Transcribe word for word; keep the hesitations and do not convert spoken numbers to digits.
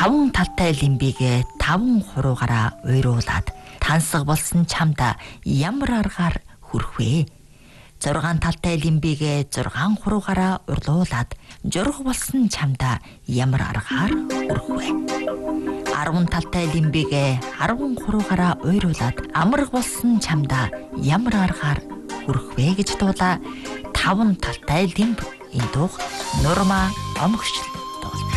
таван талтай лимбигээ таван хуруугаараа уйруулад тансаг болсон чамда ямар аргаар хүрэх вэ? Зургаан талтай лимбигээ зургаан хуруугаараа урлуулад журх болсон чамда ямар аргаар хүрэх вэ? Арван талтай лимбигээ арван хуруугаараа уйруулад амраг болсон чамда ямар аргаар хүрэх вэ гэж дуулаа. Таван талтай лимб энэ дуух Нурма Омгшил